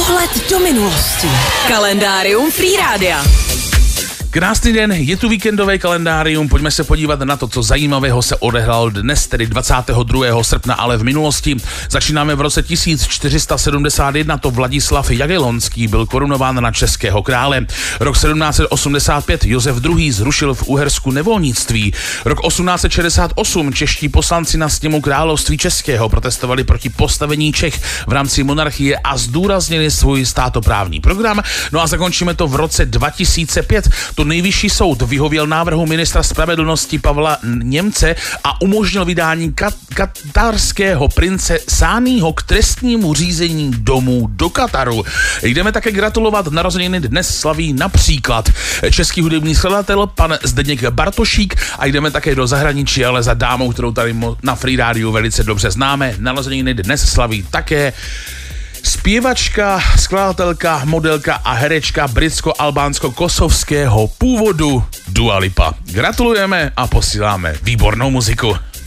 Pohled do minulosti. Kalendárium Free Rádia. Krásný den, je tu víkendové kalendárium, pojďme se podívat na to, co zajímavého se odehrálo dnes, tedy 22. srpna, ale v minulosti. Začínáme v roce 1471, to Vladislav Jagellonský byl korunován na českého krále. Rok 1785 Josef II. Zrušil v Uhersku nevolnictví. Rok 1868 čeští poslanci na sněmu království českého protestovali proti postavení Čech v rámci monarchie a zdůraznili svůj státoprávní program. No a zakončíme to v roce 2005. To nejvyšší soud vyhověl návrhu ministra spravedlnosti Pavla Němce a umožnil vydání katarského prince Sáního k trestnímu řízení domů do Kataru. Jdeme také gratulovat, narozeniny dnes slaví například český hudební skladatel pan Zdeněk Bartošík a jdeme také do zahraničí, ale za dámou, kterou tady na Free Rádiu velice dobře známe. Narozeniny dnes slaví také zpěvačka, skladatelka, modelka a herečka britsko-albánsko-kosovského původu Dua Lipa. Gratulujeme a posíláme výbornou muziku.